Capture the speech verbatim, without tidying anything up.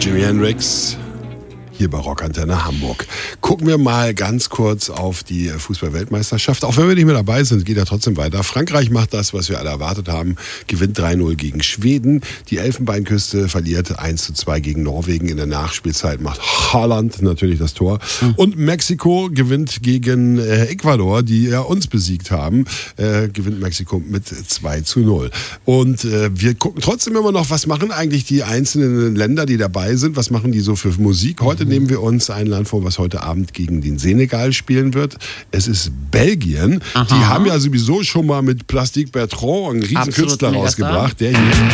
Jimi Hendrix, hier bei Rockantenne Hamburg. Gucken wir mal ganz kurz auf die Fußball-Weltmeisterschaft. Auch wenn wir nicht mehr dabei sind, geht ja trotzdem weiter. Frankreich macht das, was wir alle erwartet haben, gewinnt drei null gegen Schweden. Die Elfenbeinküste verliert eins zu zwei gegen Norwegen. In der Nachspielzeit macht Haaland natürlich das Tor. Mhm. Und Mexiko gewinnt gegen äh, Ecuador, die ja uns besiegt haben. Äh, gewinnt Mexiko mit zwei zu null. Und äh, wir gucken trotzdem immer noch, was machen eigentlich die einzelnen Länder, die dabei sind. Was machen die so für Musik? Heute nehmen wir uns ein Land vor, was heute Abend gegen den Senegal spielen wird. Es ist Belgien. Aha. Die haben ja sowieso schon mal mit Plastique Bertrand einen riesen Künstler rausgebracht. Der hier